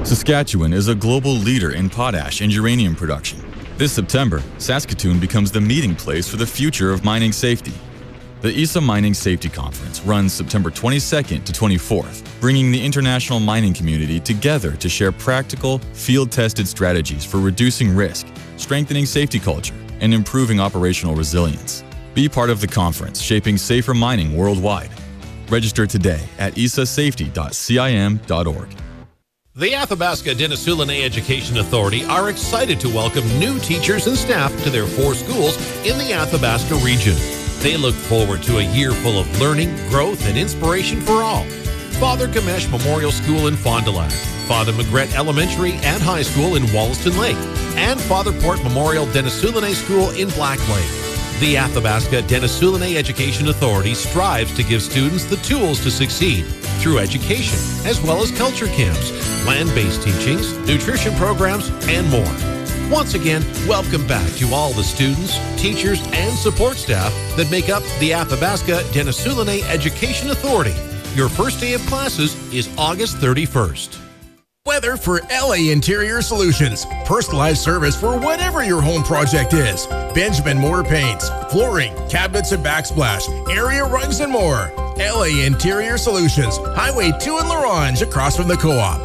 Saskatchewan is a global leader in potash and uranium production. This September, Saskatoon becomes the meeting place for the future of mining safety. The ESA Mining Safety Conference runs September 22nd to 24th, bringing the international mining community together to share practical, field-tested strategies for reducing risk, strengthening safety culture, and improving operational resilience. Be part of the conference shaping safer mining worldwide. Register today at esasafety.cim.org. The Athabasca Denisoulin Education Authority are excited to welcome new teachers and staff to their 4 schools in the Athabasca region. They look forward to a year full of learning, growth, and inspiration for all. Father Gamesh Memorial School in Fond du Lac, Father Magret Elementary and High School in Wollaston Lake, and Father Port Memorial Denisoulin School in Black Lake. The Athabasca Denisoulin Education Authority strives to give students the tools to succeed through education, as well as culture camps, land-based teachings, nutrition programs, and more. Once again, welcome back to all the students, teachers, and support staff that make up the Athabasca Denisoulin Education Authority. Your first day of classes is August 31st. Weather for LA Interior Solutions. Personalized service for whatever your home project is. Benjamin Moore Paints, flooring, cabinets and backsplash, area rugs and more. LA Interior Solutions, Highway 2 in La Ronge, across from the Co-op.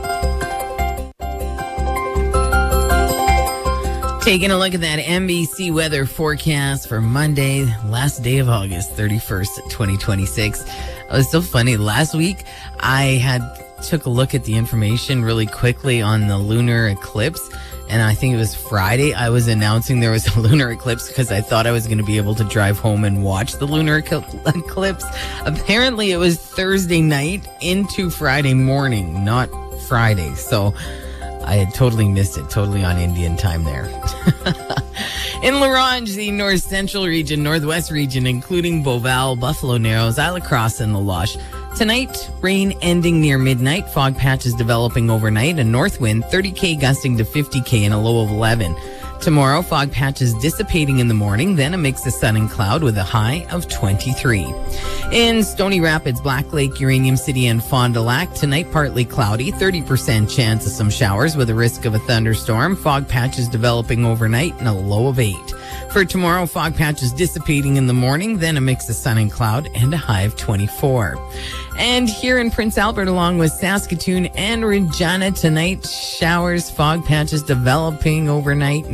Taking a look at that NBC weather forecast for Monday, last day of August 31st, 2026. It was so funny. Last week, I took a look at the information really quickly on the lunar eclipse, and I think it was Friday I was announcing there was a lunar eclipse because I thought I was going to be able to drive home and watch the lunar eclipse. Apparently it was Thursday night into Friday morning, not Friday, so I had totally missed it, totally on Indian time there. In La Ronge, the north central region, northwest region, including Beauval, Buffalo Narrows, Isle La Crosse, and La Loche. Tonight, rain ending near midnight, fog patches developing overnight, a north wind 30 km gusting to 50 km and a low of 11. Tomorrow, fog patches dissipating in the morning, then a mix of sun and cloud with a high of 23. In Stony Rapids, Black Lake, Uranium City, and Fond du Lac, tonight partly cloudy, 30% chance of some showers with a risk of a thunderstorm, fog patches developing overnight, and a low of 8. For tomorrow, fog patches dissipating in the morning, then a mix of sun and cloud, and a high of 24. And here in Prince Albert, along with Saskatoon and Regina, tonight, showers, fog patches developing overnight.